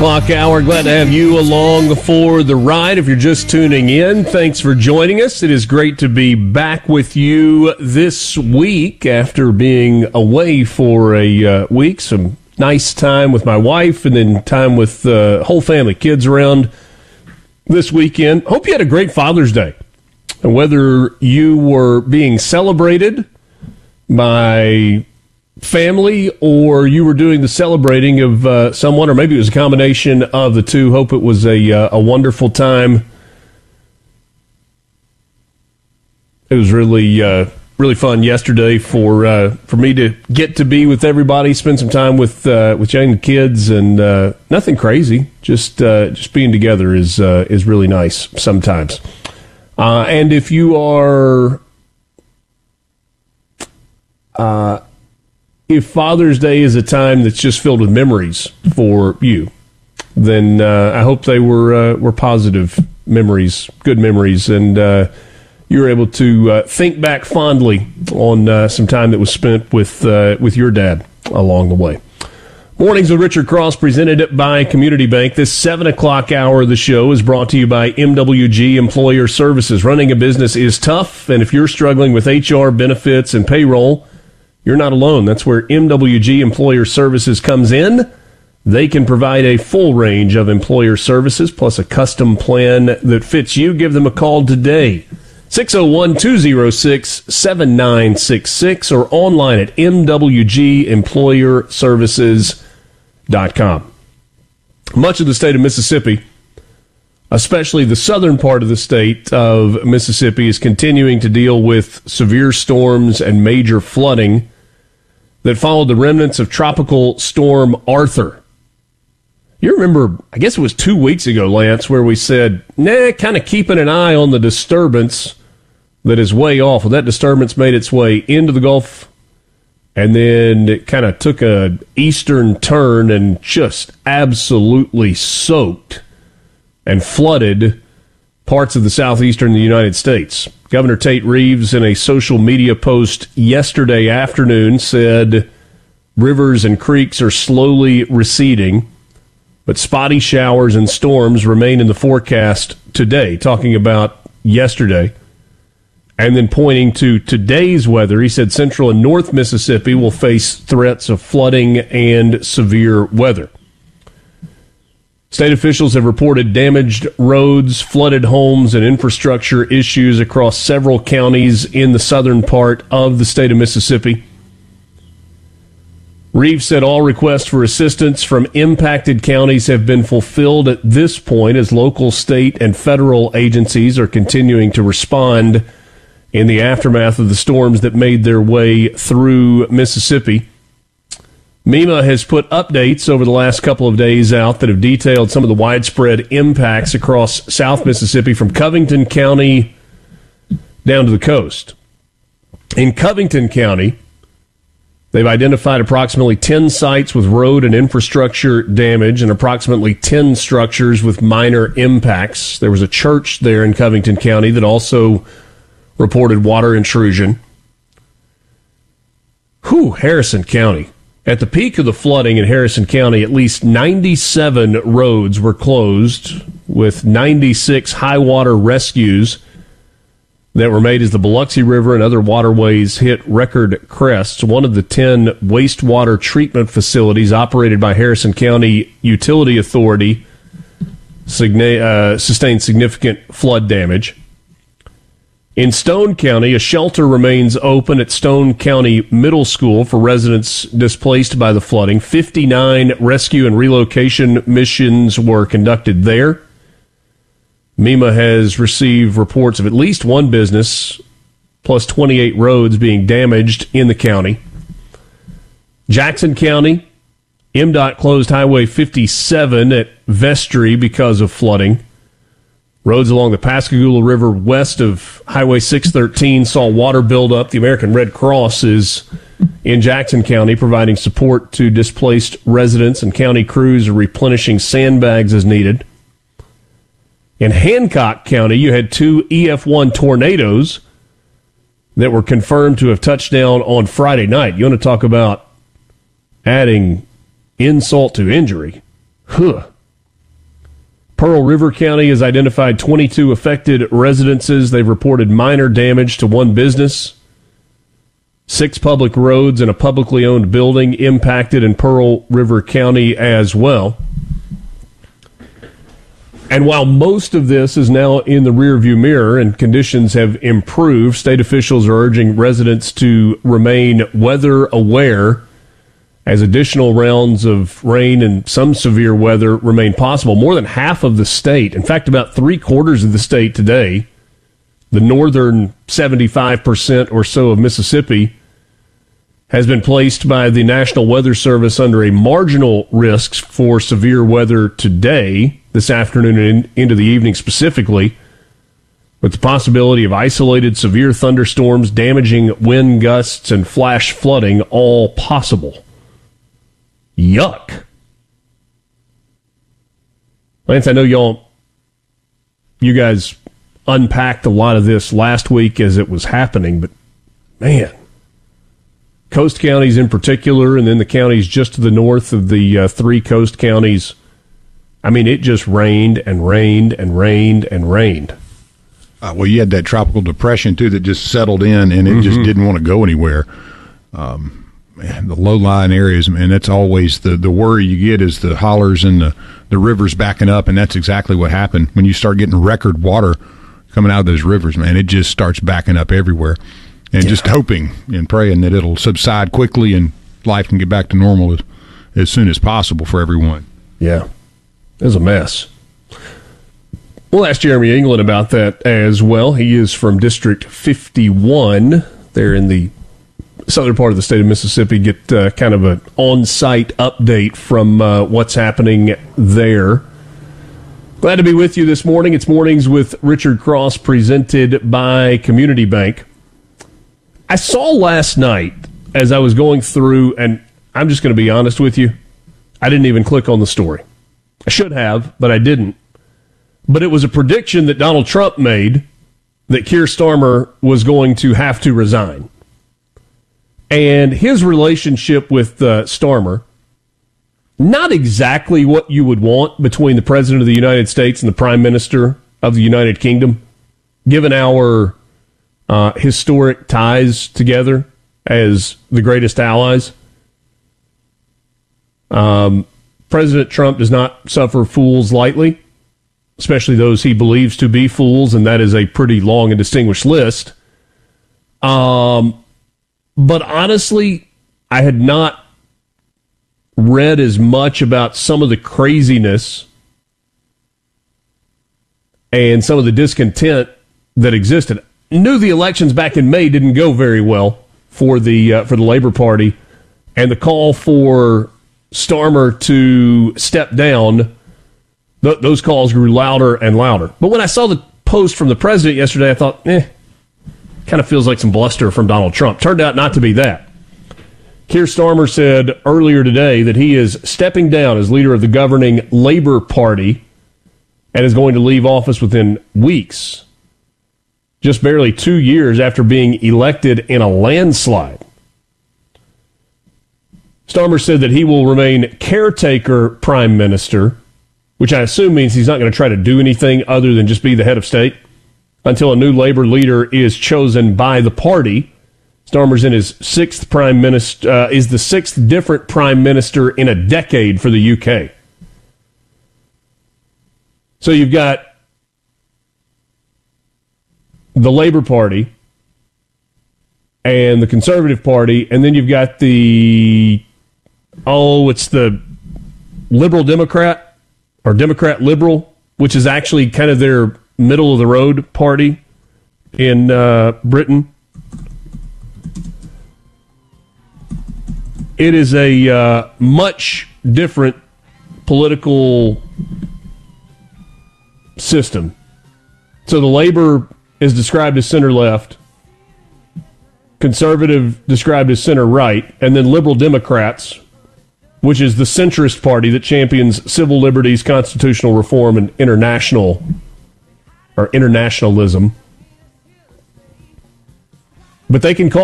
o'clock hour. Glad to have you along for the ride. If you're just tuning in, thanks for joining us. It is great to be back with you this week after being away for a week. Some nice time with my wife and then time with the whole family, kids around this weekend. Hope you had a great Father's Day. And whether you were being celebrated by family or you were doing the celebrating of someone, or maybe it was a combination of the two, hope it was a wonderful time. It was really fun yesterday for me to get to be with everybody, spend some time with young kids, and nothing crazy. Just being together is really nice sometimes. And if you are if Father's Day is a time that's just filled with memories for you, then I hope they were positive memories, good memories, and you were able to think back fondly on some time that was spent with your dad along the way. Mornings with Richard Cross, presented by Community Bank. This 7 o'clock hour of the show is brought to you by MWG Employer Services. Running a business is tough, and if you're struggling with HR, benefits, and payroll, you're not alone. That's where MWG Employer Services comes in. They can provide a full range of employer services, plus a custom plan that fits you. Give them a call today. 601-206-7966 or online at mwgemployerservices.com. Much of the state of Mississippi, especially the southern part of the state of Mississippi, is continuing to deal with severe storms and major flooding that followed the remnants of Tropical Storm Arthur. You remember, I guess it was 2 weeks ago, Lance, where we said, kind of keeping an eye on the disturbance that is way off. Well, that disturbance made its way into the Gulf, and then it kind of took an eastern turn and just absolutely soaked and flooded parts of the southeastern United States. Governor Tate Reeves, in a social media post yesterday afternoon, said rivers and creeks are slowly receding, but spotty showers and storms remain in the forecast today, talking about yesterday. And then pointing to today's weather, he said central and north Mississippi will face threats of flooding and severe weather. State officials have reported damaged roads, flooded homes, and infrastructure issues across several counties in the southern part of the state of Mississippi. Reeves said all requests for assistance from impacted counties have been fulfilled at this point, as local, state, and federal agencies are continuing to respond in the aftermath of the storms that made their way through Mississippi. MEMA has put updates over the last couple of days out that have detailed some of the widespread impacts across South Mississippi from Covington County down to the coast. In Covington County, they've identified approximately 10 sites with road and infrastructure damage and approximately 10 structures with minor impacts. There was a church there in Covington County that also reported water intrusion. Harrison County. At the peak of the flooding in Harrison County, at least 97 roads were closed, with 96 high water rescues that were made as the Biloxi River and other waterways hit record crests. One of the 10 wastewater treatment facilities operated by Harrison County Utility Authority sustained significant flood damage. In Stone County, a shelter remains open at Stone County Middle School for residents displaced by the flooding. 59 rescue and relocation missions were conducted there. MEMA has received reports of at least one business, plus 28 roads being damaged in the county. Jackson County, MDOT closed Highway 57 at Vestry because of flooding. Roads along the Pascagoula River west of Highway 613 saw water build up. The American Red Cross is in Jackson County providing support to displaced residents, and county crews are replenishing sandbags as needed. In Hancock County, you had 2 EF1 tornadoes that were confirmed to have touched down on Friday night. You want to talk about adding insult to injury? Pearl River County has identified 22 affected residences. They've reported minor damage to one business. 6 public roads and a publicly owned building impacted in Pearl River County as well. And while most of this is now in the rearview mirror and conditions have improved, state officials are urging residents to remain weather aware as additional rounds of rain and some severe weather remain possible. More than half of the state, in fact, about 3/4 of the state today, the northern 75% or so of Mississippi, has been placed by the National Weather Service under a marginal risk for severe weather today, this afternoon and into the evening specifically, with the possibility of isolated severe thunderstorms, damaging wind gusts, and flash flooding all possible. Yuck. Lance, I know you guys unpacked a lot of this last week as it was happening, but man, coast counties in particular, and then the counties just to the north of the 3 coast counties, I mean, it just rained and rained and rained and rained. Well, you had that tropical depression, too, that just settled in, and it just didn't want to go anywhere. Man, the low-lying areas, man, that's always the worry you get is the hollers and the rivers backing up, and that's exactly what happened. When you start getting record water coming out of those rivers, man, it just starts backing up everywhere. And just hoping and praying that it'll subside quickly and life can get back to normal as soon as possible for everyone. Yeah, it was a mess. We'll ask Jeremy England about that as well. He is from District 51 there in the southern part of the state of Mississippi. Get kind of an on-site update from what's happening there. Glad to be with you this morning. It's Mornings with Richard Cross, presented by Community Bank. I saw last night as I was going through, and I'm just going to be honest with you, I didn't even click on the story. I should have, but I didn't. But it was a prediction that Donald Trump made that Keir Starmer was going to have to resign. And his relationship with Starmer, not exactly what you would want between the President of the United States and the Prime Minister of the United Kingdom, given our historic ties together as the greatest allies. President Trump does not suffer fools lightly, especially those he believes to be fools, and that is a pretty long and distinguished list. But honestly, I had not read as much about some of the craziness and some of the discontent that existed. Knew the elections back in May didn't go very well for the Labor Party, and the call for Starmer to step down, those calls grew louder and louder. But when I saw the post from the president yesterday, I thought, kind of feels like some bluster from Donald Trump. Turned out not to be that. Keir Starmer said earlier today that he is stepping down as leader of the governing Labor Party and is going to leave office within weeks, just barely 2 years after being elected in a landslide. Starmer said that he will remain caretaker prime minister, which I assume means he's not going to try to do anything other than just be the head of state until a new labor leader is chosen by the party. Starmer's in his sixth prime minister, is the sixth different prime minister in a decade for the UK. So you've got the Labor Party and the Conservative Party, and then you've got it's the Liberal Democrat or Democrat Liberal, which is actually kind of their middle-of-the-road party in Britain. It is a much different political system. So the Labor is described as center-left, Conservative described as center-right, and then Liberal Democrats, which is the centrist party that champions civil liberties, constitutional reform, and internationalism. But they can call